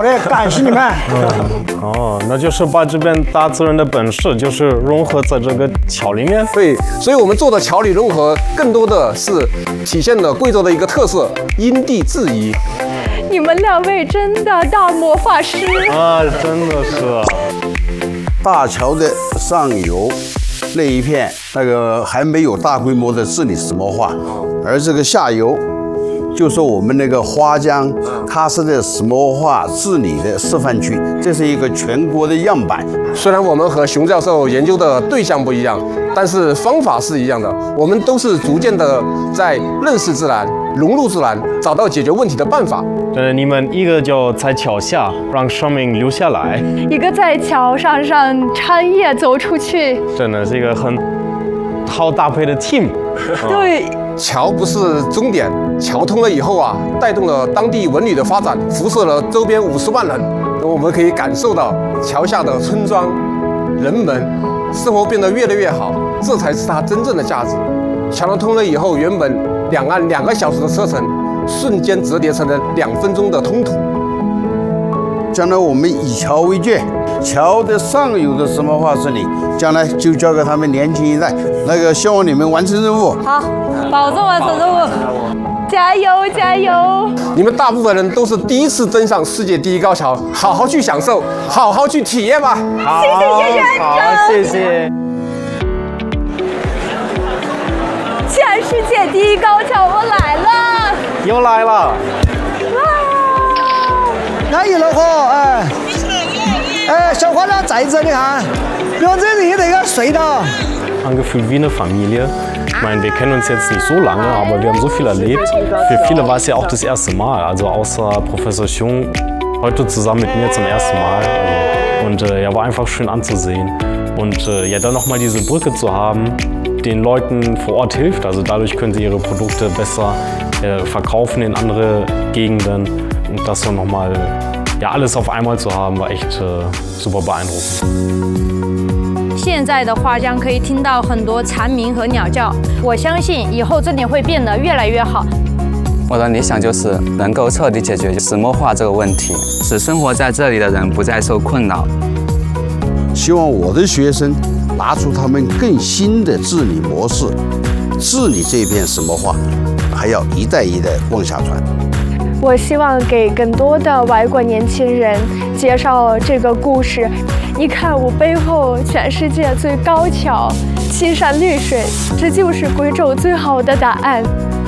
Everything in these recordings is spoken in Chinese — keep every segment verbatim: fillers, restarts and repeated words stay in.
的，感谢你们。 哦，那就是把这边大自然的本事，就是融合在这个桥里面。 对，所以我们做的桥里融合，更多的是体现了贵州的一个特色——因地制宜。 你们两位真的大魔法师啊，真的是。 大桥的上游那一片，那个还没有大规模的治理石墨化，而这个下游，就是我们那个花江，它是在石墨化治理的示范区，这是一个全国的样板。 虽然我们和熊教授研究的对象不一样，但是方法是一样的。我们都是逐渐的在认识自然、融入自然，找到解决问题的办法。 呃，你们一个就在桥下让生命留下来， 一个在桥上让产业走出去， 真的是一个很好搭配的 team。 对。 桥不是终点，桥通了以后啊，带动了当地文旅的发展，辐射了周边五十万人。我们可以感受到桥下的村庄、人们生活变得越来越好，这才是它真正的价值。桥通了以后，原本两岸两个小时的车程，瞬间折叠成了两分钟的通途。 将来我们以桥为鉴，桥的上游的石墨化治理，将来就交给他们年轻一代。那个希望你们完成任务。 好，保重完成任务，加油加油！ 你们大部分人都是第一次登上世界第一高桥，好好去享受，好好去体验吧。 好， 谢谢院长， 好，谢谢。 全世界第一高桥，我来了！ 又来了。 那一路好，哎，哎，小花呢在这里哈，我这里那个隧道。 Angefühlt wie eine Familie. Ich meine, wir kennen uns jetzt nicht so lange, aber wir haben so viel erlebt. Für viele war es ja auch das erste Mal, also außer Professor Chung heute zusammen mit mir zum ersten Mal. Und äh, ja, war einfach schön anzusehen. Und äh, ja, dann nochmal diese Brücke zu haben, den Leuten vor Ort hilft. Also dadurch können sie ihre Produkte besser äh, verkaufen in andere Gegenden. Und das dann nochmal, ja, alles auf einmal zu haben, war echt äh, super beeindruckend. 现在的花江可以听到很多蝉鸣和鸟叫，我相信以后这里会变得越来越好。 我的理想就是能够彻底解决石墨化这个问题，使生活在这里的人不再受困扰。 希望我的学生拿出他们更新的治理模式，治理这片石墨化，还要一代一代往下传。 我希望给更多的外国年轻人介绍这个故事。你看我背后，全世界最高桥，青山绿水，这就是贵州最好的答案。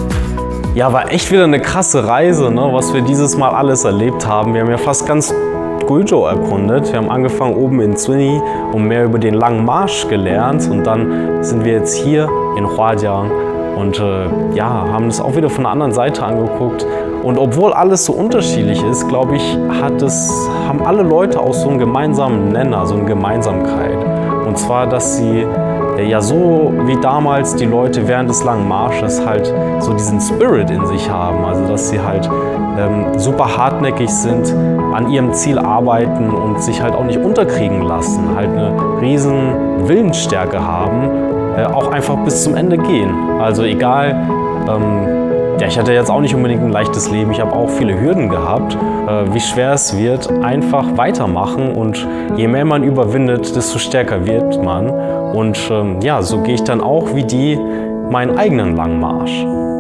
Ja, war echt wieder eine krasse Reise, ne? Was wir dieses Mal alles erlebt haben. Wir haben ja fast ganz Guizhou erkundet. Wir haben angefangen oben in Zuni und mehr über den langen Marsch gelernt. Und dann sind wir jetzt hier in Huajiang und äh, ja, haben das auch wieder von der anderen Seite angeguckt. Und obwohl alles so unterschiedlich ist, glaube ich, hat es, haben alle Leute auch so einen gemeinsamen Nenner, so eine Gemeinsamkeit. Und zwar, dass sie ja so wie damals die Leute während des langen Marsches halt so diesen Spirit in sich haben. Also dass sie halt ähm, super hartnäckig sind, an ihrem Ziel arbeiten und sich halt auch nicht unterkriegen lassen. Halt eine riesen Willensstärke haben, äh, auch einfach bis zum Ende gehen. Also egal, ähm, ja, ich hatte jetzt auch nicht unbedingt ein leichtes Leben, ich habe auch viele Hürden gehabt. Äh, wie schwer es wird, einfach weitermachen und je mehr man überwindet, desto stärker wird man. Und ähm, ja, so gehe ich dann auch wie die meinen eigenen langen Marsch.